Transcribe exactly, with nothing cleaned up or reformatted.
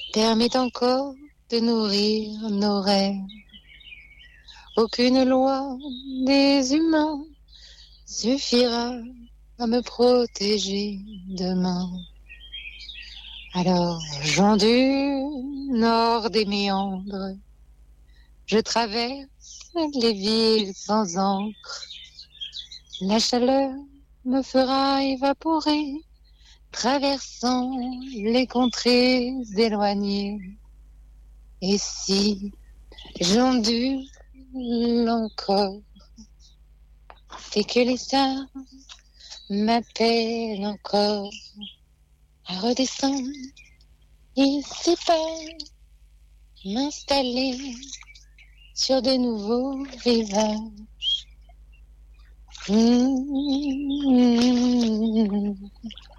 permet encore de nourrir nos rêves. Aucune loi des humains suffira à me protéger demain. Alors j'ondule nord des méandres, je traverse les villes sans encre. La chaleur me fera évaporer, traversant les contrées éloignées. Et si j'ondule encore, c'est que les stars m'appellent encore à redescendre ici pas, m'installer sur de nouveaux rivages. Mmh.